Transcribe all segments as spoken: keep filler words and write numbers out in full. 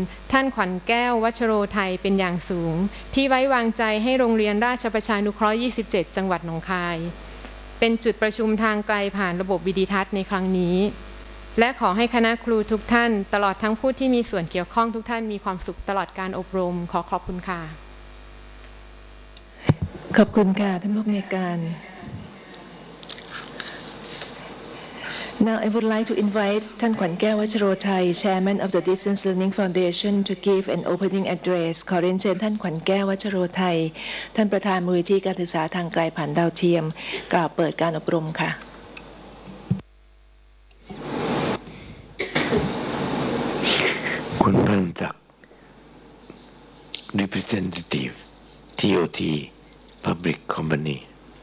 ท่านขวัญแก้ววัชโรไทยเป็นอย่างสูงที่ไว้วางใจให้โรงเรียนราชประชานุเคราะห์ยี่สิบเจ็ดจังหวัดหนองคายเป็นจุดประชุมทางไกลผ่านระบบวิดิทัศน์ในครั้งนี้และขอให้คณะครูทุกท่านตลอดทั้งผู้ที่มีส่วนเกี่ยวข้องทุกท่านมีความสุขตลอดการอบรมขอขอบคุณค่ะขอบคุณค่ะท่านผู้อำนวยการ Now I would like to invite ท่านขวัญแก้ววัชโรไทย Chairman of the Distance Learning Foundation to give an opening address ขอเรียนเชิญท่านขวัญแก้ววัชโรไทยท่านประธานมูลนิธิการศึกษาทางไกลผ่านดาวเทียมกล่าวเปิดการอบรมค่ะคุณพันศักดิ์ Representative ที โอ ที Public Company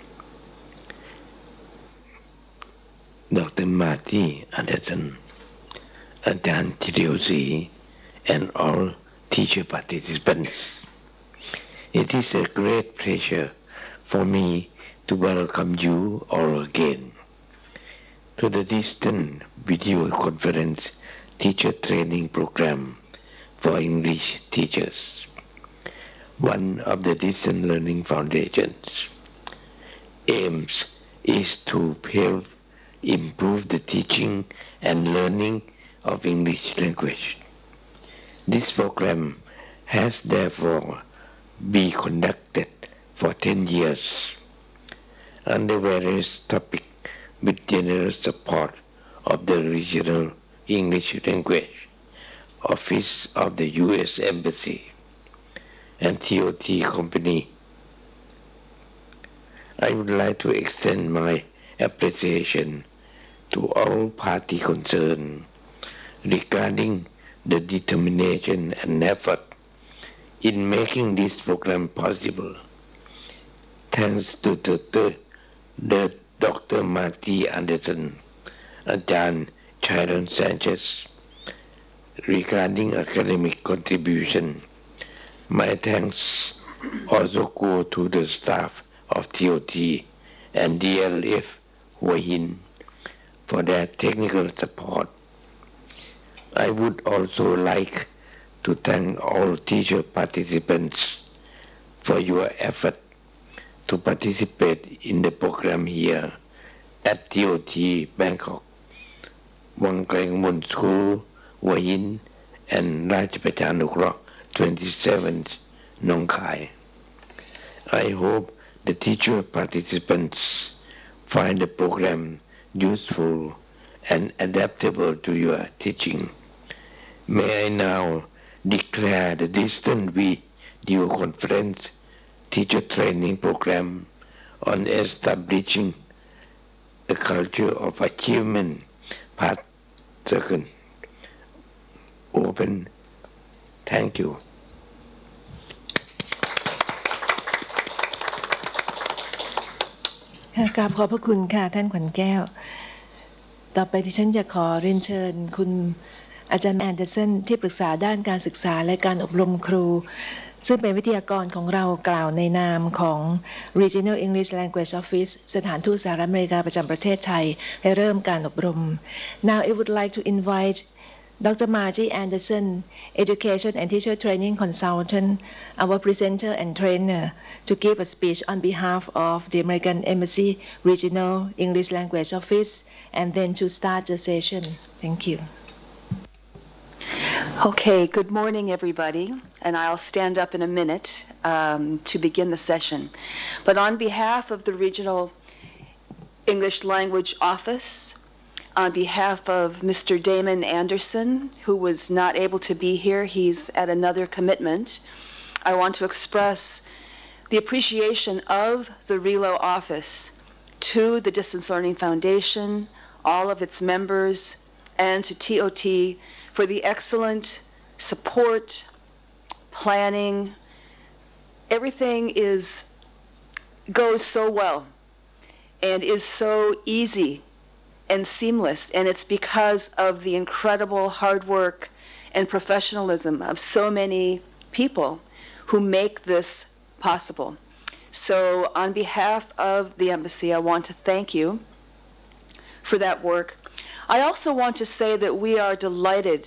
Doctor Marty Anderson อาจารย์ธีรศรี and all teacher participants It is a great pleasure for me to welcome you all again to the Distance Video Conference Teacher Training Program for English Teachers, one of the Distance Learning Foundation's aims is to help improve the teaching and learning of English language. This program has therefore been conducted for ten years under various topics with generous support of the Regional English Language Office of the U S Embassy and T O T Company. I would like to extend my appreciation to all parties concerned regarding the determination and effort in making this program possible. Thanks to Doctor The Doctor Marty Anderson, อาจารย์ Sharon Sanchez, regarding academic contribution. My thanks also go to the staff of T O T and D L F Hua Hin for their technical support. I would also like to thank all teacher participants for your effort to participate in the program here at T O T Bangkok, Wang Kleng Mun School, Hua Hin, and Rajapachanukroh twenty-seventh, Nong Khai. I hope the teacher participants find the program useful and adaptable to your teaching. May I now declare the Distance Video Conference Teacher Training Program on establishing a culture of achievement part second open. Thank you. กราบขอบพระคุณค่ะท่านขวัญแก้วต่อไปที่ฉันจะขอเรียนเชิญคุณอาจารย์แอนเดอร์สันที่ปรึกษาด้านการศึกษาและการอบรมครูซึ่งเป็นวิทยากรของเรากล่าวในนามของ Regional English Language Office สถานทูตสหรัฐอเมริกาประจำประเทศไทยให้เริ่มการอบรม Now I would like to invite Doctor Marty Anderson, Education and Teacher Training Consultant, our presenter and trainer, to give a speech on behalf of the American Embassy Regional English Language Office, and then to start the session. Thank you. Okay, good morning, everybody, and I'll stand up in a minute um, to begin the session. But on behalf of the Regional English Language Office, on behalf of Mister Damon Anderson, who was not able to be here, he's at another commitment, I want to express the appreciation of the R E L O office to the Distance Learning Foundation, all of its members, and to T O T for the excellent support, planning. Everything is goes so well and is so easy and seamless, and it's because of the incredible hard work and professionalism of so many people who make this possible. So on behalf of the Embassy, I want to thank you for that work. I also want to say that we are delighted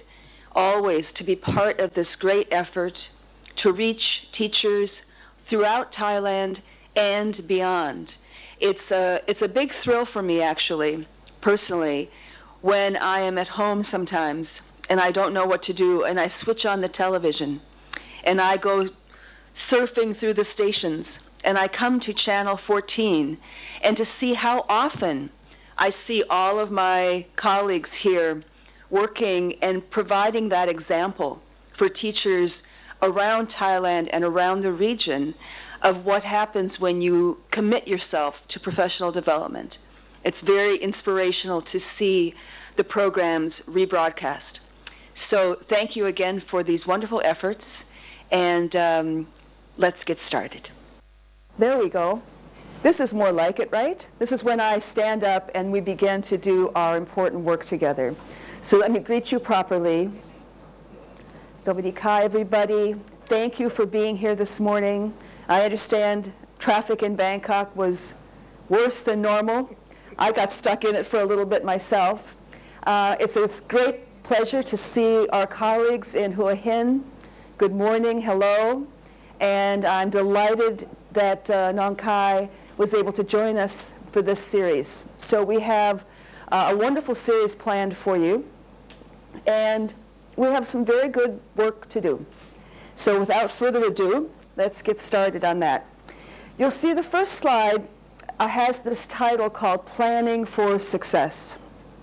always to be part of this great effort to reach teachers throughout Thailand and beyond. It's a, it's a big thrill for me, actually, personally, when I am at home sometimes and I don't know what to do, and I switch on the television and I go surfing through the stations, and I come to channel fourteen, and to see how often I see all of my colleagues here working and providing that example for teachers around Thailand and around the region of what happens when you commit yourself to professional development. It's very inspirational to see the programs rebroadcast. So thank you again for these wonderful efforts, and um, let's get started. There we go. This is more like it, right? This is when I stand up and we begin to do our important work together. So let me greet you properly. Sawasdee Kai, everybody. Thank you for being here this morning. I understand traffic in Bangkok was worse than normal. I got stuck in it for a little bit myself. Uh, it's a great pleasure to see our colleagues in Hua Hin. Good morning, hello. And I'm delighted that uh, Nong Khai was able to join us for this series. So we have uh, a wonderful series planned for you, and we have some very good work to do. So without further ado, let's get started on that. You'll see the first slide uh, has this title called Planning for Success.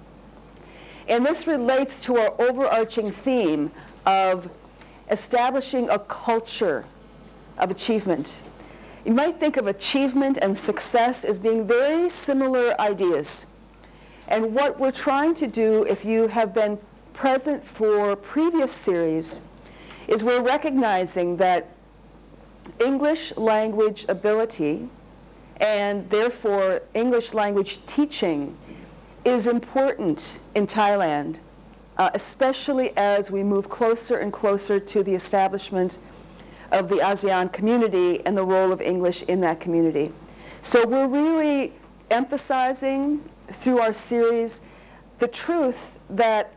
And this relates to our overarching theme of establishing a culture of achievement. You might think of achievement and success as being very similar ideas. And what we're trying to do, if you have been present for previous series, is we're recognizing that English language ability and therefore English language teaching is important in Thailand, uh, especially as we move closer and closer to the establishment of the ASEAN community and the role of English in that community. So we're really emphasizing through our series the truth that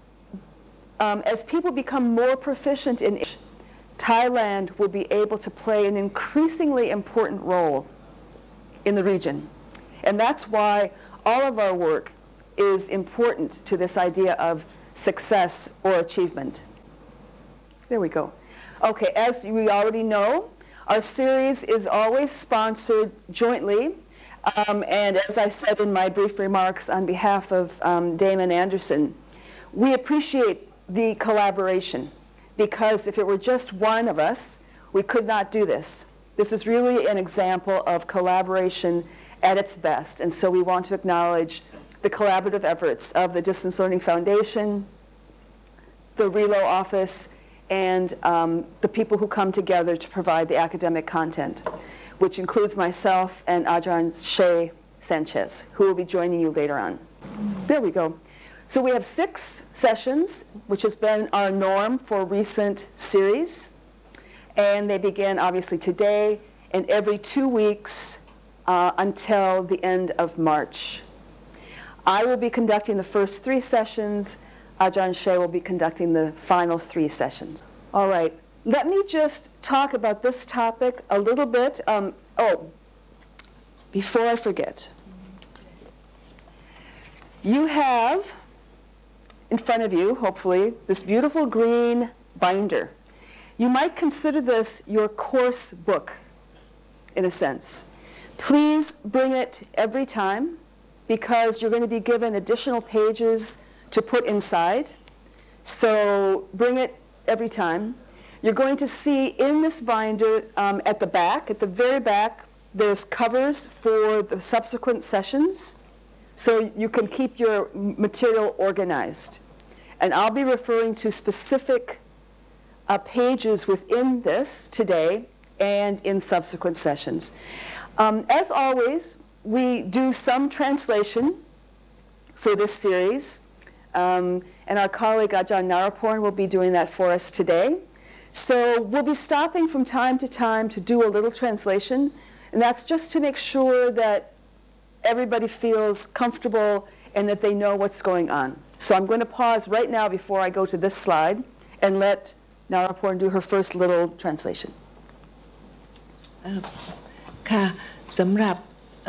um, as people become more proficient in English, Thailand will be able to play an increasingly important role in the region. And that's why all of our work is important to this idea of success or achievement. There we go. Okay, as we already know, our series is always sponsored jointly, um, and as I said in my brief remarks on behalf of um, Damon Anderson, we appreciate the collaboration, because if it were just one of us, we could not do this. This is really an example of collaboration at its best, and so we want to acknowledge the collaborative efforts of the Distance Learning Foundation, the RELO office, and um, the people who come together to provide the academic content, which includes myself and Ajahn Shea Sanchez, who will be joining you later on. There we go. So we have six sessions, which has been our norm for recent series, and they begin obviously today and every two weeks uh, until the end of March. I will be conducting the first three sessions. Ajahn Shea will be conducting the final three sessions. All right, let me just talk about this topic a little bit. Um, oh, before I forget, you have in front of you, hopefully, this beautiful green binder. You might consider this your course book, in a sense. Please bring it every time, because you're going to be given additional pages to put inside. So bring it every time. You're going to see in this binder um, at the back, at the very back, there's covers for the subsequent sessions, so you can keep your material organized. And I'll be referring to specific uh, pages within this today and in subsequent sessions. Um, as always, we do some translation for this series. Um, and our colleague Ajahn Naraporn will be doing that for us today. So we'll be stopping from time to time to do a little translation, and that's just to make sure that everybody feels comfortable and that they know what's going on. So I'm going to pause right now before I go to this slide and let Naraporn do her first little translation. ค่ะสำหรับ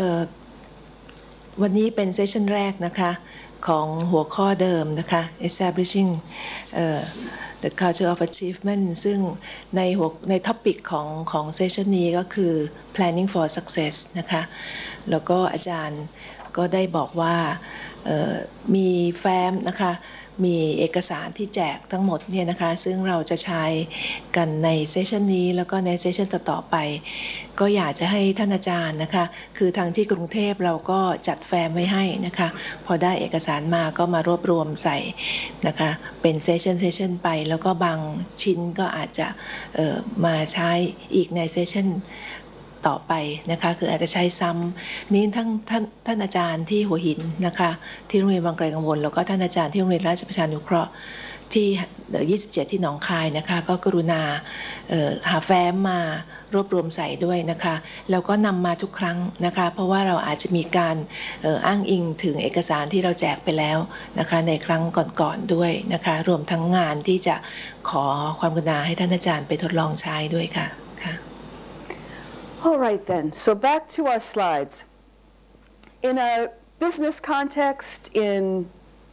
วันนี้เป็นเซสชันแรกนะคะของหัวข้อเดิมนะคะ establishing uh, the culture of achievement ซึ่งในหัวในท็อปิกของของเซสชันนี้ก็คือ planning for success นะคะแล้วก็อาจารย์ก็ได้บอกว่ามีแฟ้มนะคะมีเอกสารที่แจกทั้งหมดเนี่ยนะคะซึ่งเราจะใช้กันในเซสชันนี้แล้วก็ในเซสชันต่อๆไปก็อยากจะให้ท่านอาจารย์นะคะคือทางที่กรุงเทพเราก็จัดแฟ้มไว้ให้นะคะพอได้เอกสารมาก็มารวบรวมใส่นะคะเป็นเซสชันเซสชันไปแล้วก็บางชิ้นก็อาจจะมาใช้อีกในเซสชันต่อไปนะคะคืออาจจะใช้ซ้ำนี้ทั้งท่านท่านอาจารย์ที่หัวหินนะคะที่โรงเรียนบางไกลกังวลแล้วก็ท่านอาจารย์ที่โรงเรียนราชประชานุเคราะห์ที่ยี่สิบเจ็ดที่หนองคายนะคะก็กรุณาหาแฟ้มมารวบรวมใส่ด้วยนะคะแล้วก็นำมาทุกครั้งนะคะเพราะว่าเราอาจจะมีการอ้างอิงถึงเอกสารที่เราแจกไปแล้วนะคะในครั้งก่อนๆด้วยนะคะรวมทั้งงานที่จะขอความกรุณาให้ท่านอาจารย์ไปทดลองใช้ด้วยค่ะค่ะ All right then, so back to our slides. In a business context, in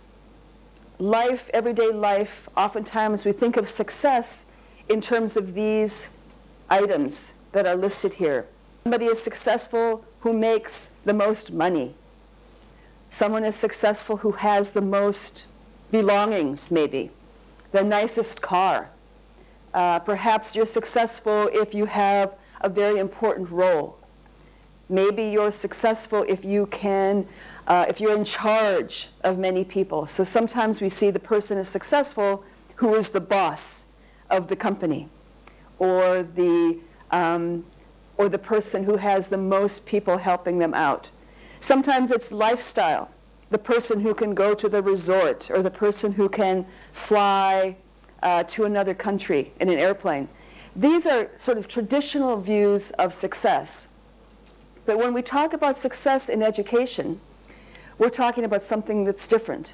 life, everyday life, oftentimes we think of success in terms of these items that are listed here. Somebody is successful who makes the most money. Someone is successful who has the most belongings, maybe, the nicest car. Uh, perhaps you're successful if you have a very important role. Maybe you're successful if you can, uh, if you're in charge of many people. So sometimes we see the person is successful who is the boss of the company, or the um, or the person who has the most people helping them out. Sometimes it's lifestyle, the person who can go to the resort, or the person who can fly uh, to another country in an airplane. These are sort of traditional views of success. But when we talk about success in education, we're talking about something that's different.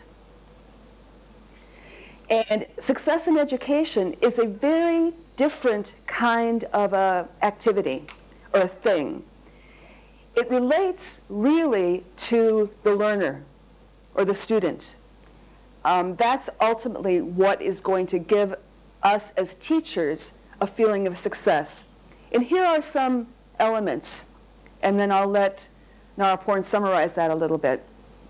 And success in education is a very different kind of a activity or a thing. It relates really to the learner or the student. Um, that's ultimately what is going to give us as teachers a feeling of success. And here are some elements, and then I'll let Naraporn summarize that a little bit.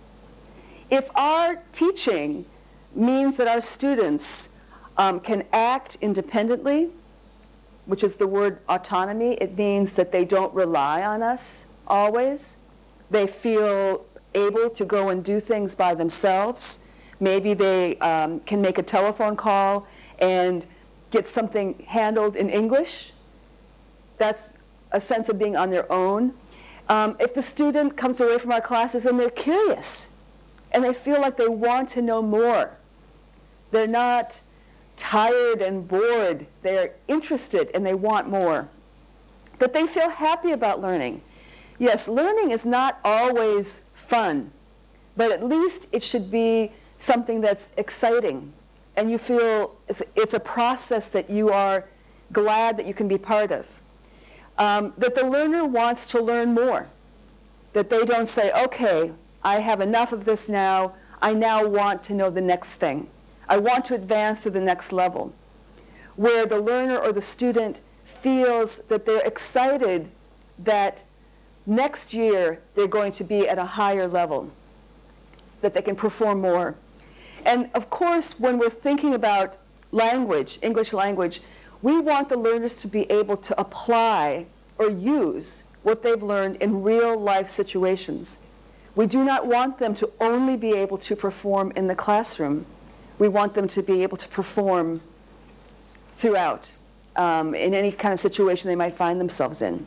If our teaching means that our students um, can act independently, which is the word autonomy, it means that they don't rely on us always. They feel able to go and do things by themselves. Maybe they um, can make a telephone call and get something handled in English. That's a sense of being on their own. Um, if the student comes away from our classes and they're curious and they feel like they want to know more, they're not tired and bored, they're interested and they want more, that they feel happy about learning. Yes, learning is not always fun, but at least it should be something that's exciting. And you feel it's, it's a process that you are glad that you can be part of. Um, that the learner wants to learn more. That they don't say, okay, I have enough of this now. I now want to know the next thing. I want to advance to the next level. Where the learner or the student feels that they're excited that next year they're going to be at a higher level, that they can perform more. And of course, when we're thinking about language, English language, we want the learners to be able to apply or use what they've learned in real life situations. We do not want them to only be able to perform in the classroom. We want them to be able to perform throughout, um, in any kind of situation they might find themselves in.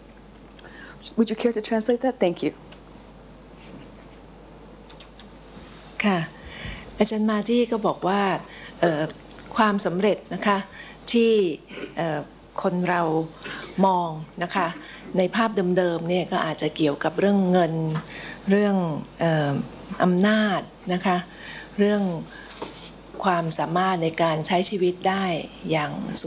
Would you care to translate that? Thank you. ค่ะอาจารย์มาที่ก็บอกว่าความสำเร็จนะคะที่คนเรามองนะคะในภาพเดิมๆเนี่ยก็อาจจะเกี่ยวกับเรื่องเงินเรื่องเอ่ออำนาจนะคะเรื่องความสามารถในการใช้ชีวิตได้อย่างสุ